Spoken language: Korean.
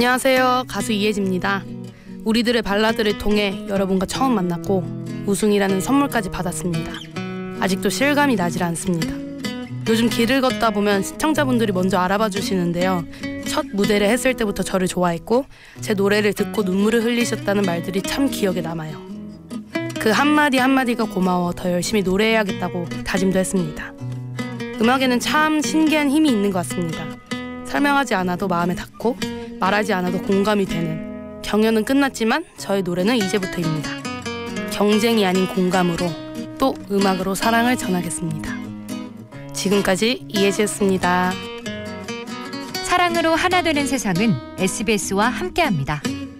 안녕하세요. 가수 이혜지입니다. 우리들의 발라드를 통해 여러분과 처음 만났고 우승이라는 선물까지 받았습니다. 아직도 실감이 나질 않습니다. 요즘 길을 걷다 보면 시청자분들이 먼저 알아봐 주시는데요. 첫 무대를 했을 때부터 저를 좋아했고 제 노래를 듣고 눈물을 흘리셨다는 말들이 참 기억에 남아요. 그 한마디 한마디가 고마워 더 열심히 노래해야겠다고 다짐도 했습니다. 음악에는 참 신기한 힘이 있는 것 같습니다. 설명하지 않아도 마음에 닿고 말하지 않아도 공감이 되는, 경연은 끝났지만 저의 노래는 이제부터입니다. 경쟁이 아닌 공감으로 또 음악으로 사랑을 전하겠습니다. 지금까지 이혜지였습니다. 사랑으로 하나 되는 세상은 SBS와 함께합니다.